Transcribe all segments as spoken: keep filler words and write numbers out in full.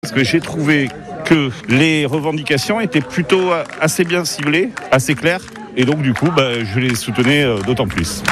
Parce que j'ai trouvé que les revendications étaient plutôt assez bien ciblées, assez claires. Et donc du coup, bah, je les soutenais d'autant plus.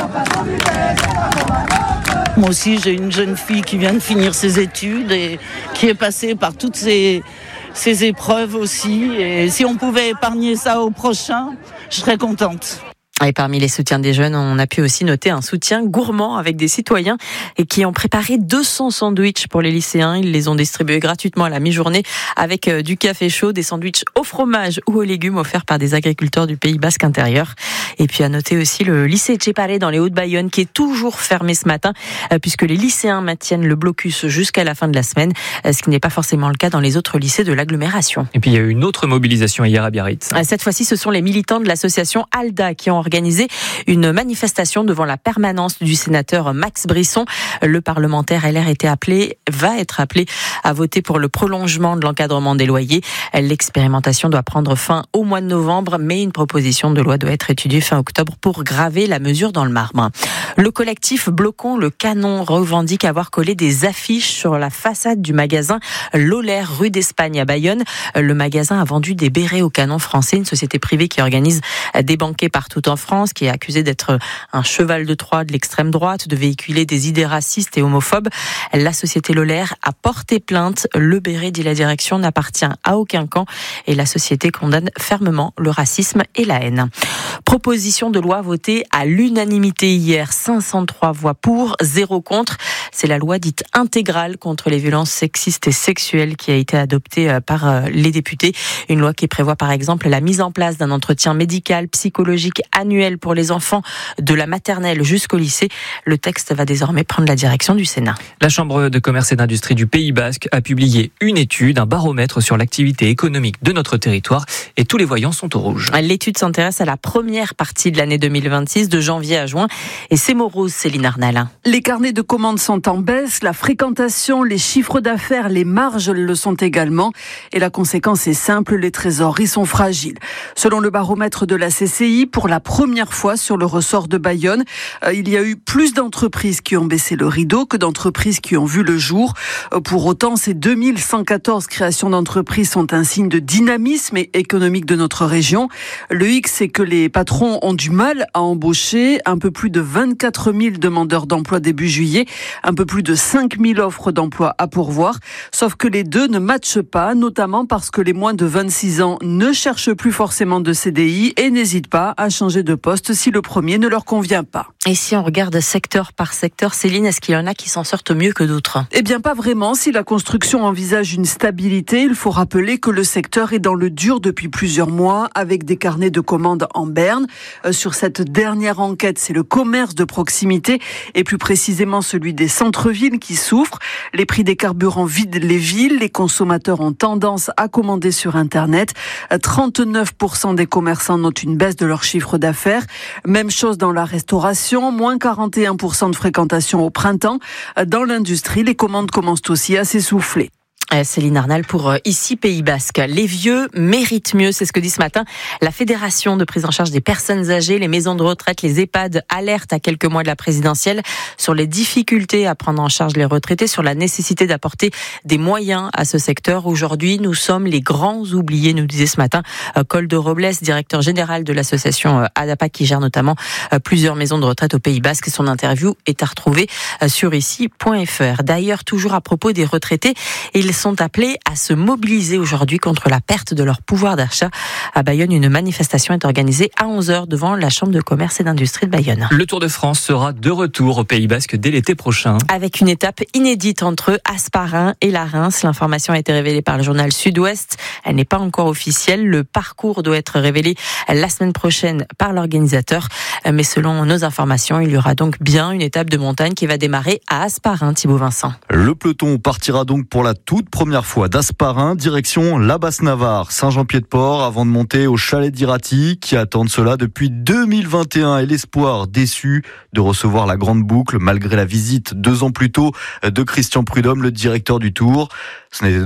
Moi aussi, j'ai une jeune fille qui vient de finir ses études et qui est passée par toutes ces, ces épreuves aussi. Et si on pouvait épargner ça au prochain, je serais contente. Et parmi les soutiens des jeunes, on a pu aussi noter un soutien gourmand avec des citoyens et qui ont préparé deux cents sandwichs pour les lycéens. Ils les ont distribués gratuitement à la mi-journée avec du café chaud, des sandwichs au fromage ou aux légumes offerts par des agriculteurs du Pays Basque intérieur. Et puis à noter aussi le lycée Etxepare dans les Hauts-de-Bayonne qui est toujours fermé ce matin puisque les lycéens maintiennent le blocus jusqu'à la fin de la semaine, ce qui n'est pas forcément le cas dans les autres lycées de l'agglomération. Et puis il y a eu une autre mobilisation hier à Biarritz. Cette fois-ci, ce sont les militants de l'association ALDA qui ont organisé une manifestation devant la permanence du sénateur Max Brisson. Le parlementaire L R était appelé, va être appelé à voter pour le prolongement de l'encadrement des loyers. L'expérimentation doit prendre fin au mois de novembre, mais une proposition de loi doit être étudiée fin octobre pour graver la mesure dans le marbre. Le collectif Bloquons le Canon revendique avoir collé des affiches sur la façade du magasin Lolaire rue d'Espagne à Bayonne. Le magasin a vendu des bérets au canon français, une société privée qui organise des banquets partout en France, qui est accusé d'être un cheval de Troie de l'extrême droite, de véhiculer des idées racistes et homophobes. La société Lolaire a porté plainte. Le béret, dit la direction, n'appartient à aucun camp et la société condamne fermement le racisme et la haine. Proposition de loi votée à l'unanimité hier, cinq cent trois voix pour, zéro contre. C'est la loi dite intégrale contre les violences sexistes et sexuelles qui a été adoptée par les députés. Une loi qui prévoit par exemple la mise en place d'un entretien médical, psychologique annuel pour les enfants de la maternelle jusqu'au lycée. Le texte va désormais prendre la direction du Sénat. La Chambre de commerce et d'industrie du Pays Basque a publié une étude, un baromètre sur l'activité économique de notre territoire et tous les voyants sont au rouge. L'étude s'intéresse à la première partie de l'année deux mille vingt-six, de janvier à juin, et c'est morose, Céline Arnal. Les carnets de commandes sont en baisse, la fréquentation, les chiffres d'affaires, les marges le sont également. Et la conséquence est simple, les trésoreries sont fragiles. Selon le baromètre de la C C I, pour la première fois sur le ressort de Bayonne, euh, il y a eu plus d'entreprises qui ont baissé le rideau que d'entreprises qui ont vu le jour. Euh, pour autant, ces deux mille cent quatorze créations d'entreprises sont un signe de dynamisme économique de notre région. Le hic, c'est que les patrons ont du mal à embaucher. Un peu plus de vingt-quatre mille demandeurs d'emploi début juillet, un peu plus de cinq mille offres d'emploi à pourvoir. Sauf que les deux ne matchent pas, notamment parce que les moins de vingt-six ans ne cherchent plus forcément de C D I et n'hésitent pas à changer de poste si le premier ne leur convient pas. Et si on regarde secteur par secteur, Céline, est-ce qu'il y en a qui s'en sortent mieux que d'autres ? Eh bien, pas vraiment. Si la construction envisage une stabilité, il faut rappeler que le secteur est dans le dur depuis plusieurs mois, avec des carnets de commandes en berne. Euh, sur cette dernière enquête, c'est le commerce de proximité, et plus précisément celui des centres-villes qui souffre. Les prix des carburants vident les villes, les consommateurs ont tendance à commander sur Internet. trente-neuf pour cent des commerçants notent une baisse de leur chiffre d'affaires. Même chose dans la restauration, moins quarante et un pour cent de fréquentation au printemps. Dans l'industrie, les commandes commencent aussi à s'essouffler. Céline Arnal pour Ici Pays Basque. Les vieux méritent mieux, c'est ce que dit ce matin la Fédération de prise en charge des personnes âgées. Les maisons de retraite, les EHPAD alertent à quelques mois de la présidentielle sur les difficultés à prendre en charge les retraités, sur la nécessité d'apporter des moyens à ce secteur. Aujourd'hui, nous sommes les grands oubliés, nous disait ce matin Kolde Robles, directeur général de l'association ADAPA qui gère notamment plusieurs maisons de retraite au Pays Basque. Son interview est à retrouver sur ici point f r. D'ailleurs, toujours à propos des retraités, ils sont appelés à se mobiliser aujourd'hui contre la perte de leur pouvoir d'achat. À Bayonne, une manifestation est organisée à onze heures devant la Chambre de commerce et d'industrie de Bayonne. Le Tour de France sera de retour au Pays Basque dès l'été prochain. Avec une étape inédite entre Hasparren et la Reims. L'information a été révélée par le journal Sud-Ouest. Elle n'est pas encore officielle. Le parcours doit être révélé la semaine prochaine par l'organisateur. Mais selon nos informations, il y aura donc bien une étape de montagne qui va démarrer à Hasparren, Thibaut Vincent. Le peloton partira donc pour la toute première fois d'Hasparren, direction la Basse-Navarre, Saint-Jean-Pied-de-Port, avant de monter au chalet d'Irati, qui attendent cela depuis deux mille vingt et un, et l'espoir déçu de recevoir la grande boucle, malgré la visite deux ans plus tôt de Christian Prudhomme, le directeur du Tour. Ce n'était donc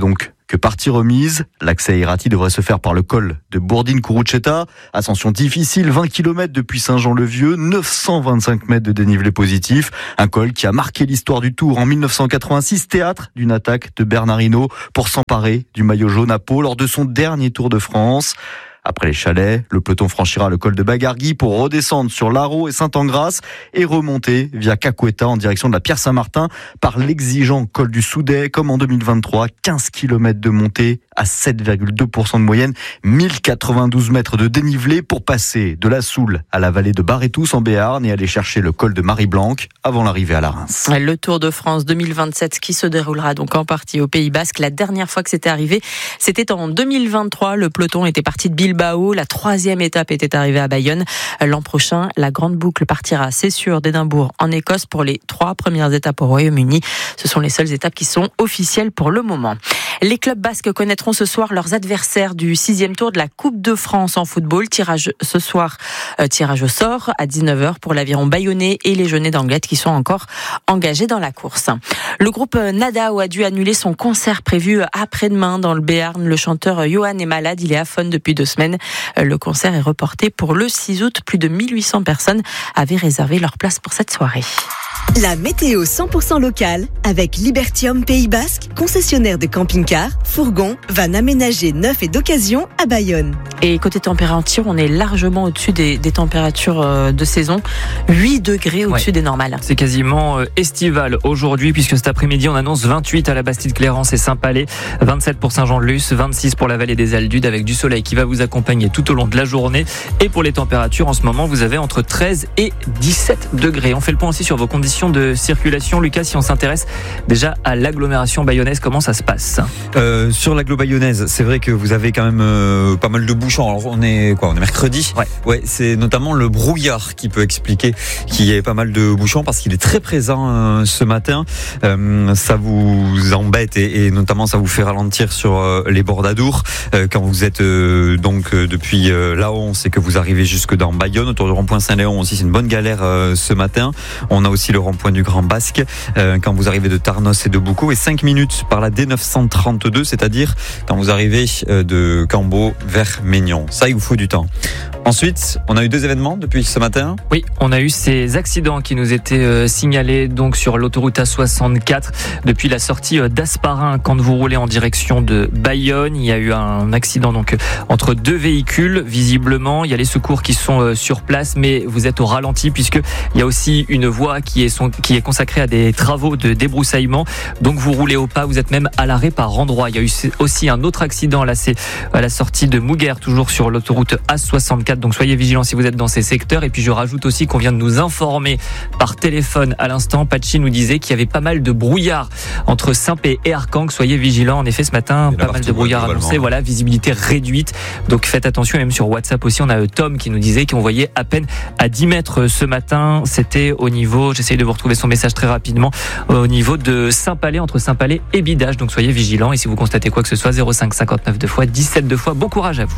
que partie remise. L'accès à Irati devrait se faire par le col de Bourdine-Curuceta. Ascension difficile, vingt kilomètres depuis Saint-Jean-le-Vieux, neuf cent vingt-cinq mètres de dénivelé positif. Un col qui a marqué l'histoire du Tour en mille neuf cent quatre-vingt-six, théâtre d'une attaque de Bernard Hinault pour s'emparer du maillot jaune à Pau lors de son dernier Tour de France. Après les chalets, le peloton franchira le col de Bagargui pour redescendre sur l'Arro et Saint-Angras et remonter via Caqueta en direction de la Pierre-Saint-Martin par l'exigeant col du Soudet, comme en deux mille vingt-trois, quinze kilomètres de montée à sept virgule deux pour cent de moyenne, mille quatre-vingt-douze mètres de dénivelé pour passer de la Soule à la vallée de Barrétous en Béarn et aller chercher le col de Marie-Blanc avant l'arrivée à la Reims. Le Tour de France deux mille vingt-sept qui se déroulera donc en partie au Pays Basque. La dernière fois que c'était arrivé, c'était en deux mille vingt-trois. Le peloton était parti de Bilbao. La troisième étape était arrivée à Bayonne. L'an prochain, la grande boucle partira, c'est sûr, d'Édimbourg en Écosse pour les trois premières étapes au Royaume-Uni. Ce sont les seules étapes qui sont officielles pour le moment. Les clubs basques connaîtront ce soir leurs adversaires du sixième tour de la Coupe de France en football. Tirage ce soir, euh, tirage au sort à dix-neuf heures pour l'Aviron bayonnais et les Jeunets d'Anglette qui sont encore engagés dans la course. Le groupe Nadao a dû annuler son concert prévu après-demain dans le Béarn. Le chanteur Johan est malade, il est aphone depuis deux semaines. Le concert est reporté pour le six août. Plus de mille huit cents personnes avaient réservé leur place pour cette soirée. La météo cent pour cent locale avec Libertium Pays Basque, concessionnaire de camping-cars, fourgons, vannes aménagées neufs et d'occasion à Bayonne. Et côté température, on est largement au-dessus des, des températures de saison, huit degrés au-dessus ouais. des normales. C'est quasiment estival aujourd'hui puisque cet après-midi on annonce vingt-huit à la Bastide-Clérance et Saint-Palais, vingt-sept pour Saint-Jean-de-Luz, vingt-six pour la vallée des Aldudes avec du soleil qui va vous accompagner tout au long de la journée. Et pour les températures, en ce moment, vous avez entre treize et dix-sept degrés. On fait le point aussi sur vos conditions de circulation. Lucas, si on s'intéresse déjà à l'agglomération bayonnaise, comment ça se passe ? euh, Sur l'agglo bayonnaise, c'est vrai que vous avez quand même euh, pas mal de bouchons. Alors on est quoi ? On est mercredi. Ouais. Ouais, c'est notamment le brouillard qui peut expliquer qu'il y ait pas mal de bouchons parce qu'il est très présent euh, ce matin. Euh, ça vous embête et, et notamment ça vous fait ralentir sur euh, les bords d'Adour euh, quand vous êtes euh, donc euh, depuis euh, Laon, c'est que vous arrivez jusque dans Bayonne autour du rond-point Saint-Léon aussi. C'est une bonne galère euh, ce matin. On a aussi le rond-point du Grand Basque euh, quand vous arrivez de Tarnos et de Boucau et cinq minutes par la D neuf cent trente-deux, c'est-à-dire quand vous arrivez euh, de Cambo vers Maignan. Ça, il vous faut du temps. Ensuite, on a eu deux événements depuis ce matin. Oui, on a eu ces accidents qui nous étaient euh, signalés donc sur l'autoroute A soixante-quatre depuis la sortie euh, d'Asparin quand vous roulez en direction de Bayonne. Il y a eu un accident donc entre deux véhicules. Visiblement, il y a les secours qui sont euh, sur place, mais vous êtes au ralenti puisque il y a aussi une voie qui est son, qui est consacrée à des travaux de débroussaillement. Donc vous roulez au pas, vous êtes même à l'arrêt par endroit. Il y a eu aussi un autre accident là, c'est à la sortie de Mouguer, toujours sur l'autoroute A soixante-quatre. Donc soyez vigilants si vous êtes dans ces secteurs. Et puis je rajoute aussi qu'on vient de nous informer par téléphone à l'instant. Patchy nous disait qu'il y avait pas mal de brouillard entre Saint-Pé et Arcang. Soyez vigilants. En effet, ce matin, pas mal de brouillard annoncé. Voilà, visibilité réduite. Donc faites attention. Même sur WhatsApp aussi, on a Tom qui nous disait qu'on voyait à peine à dix mètres ce matin. C'était au niveau, j'essaye de vous retrouver son message très rapidement, au niveau de Saint-Palais, entre Saint-Palais et Bidache. Donc soyez vigilants. Et si vous constatez quoi que ce soit, zéro cinq cinquante-neuf deux fois, dix-sept deux fois. Bon courage à vous.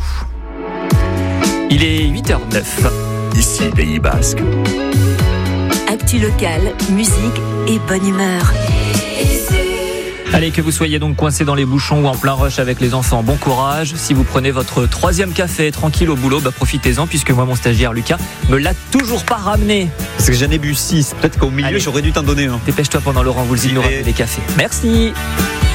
Il est huit heures neuf. Ici, Pays Basque. Actu locale, musique et bonne humeur. Allez, que vous soyez donc coincé dans les bouchons ou en plein rush avec les enfants, bon courage. Si vous prenez votre troisième café tranquille au boulot, bah profitez-en puisque moi, mon stagiaire Lucas me l'a toujours pas ramené. Parce que j'en ai bu six. Peut-être qu'au milieu, Allez. J'aurais dû t'en donner un. Dépêche-toi pendant Laurent Voulzy de nous ramener des cafés. Merci.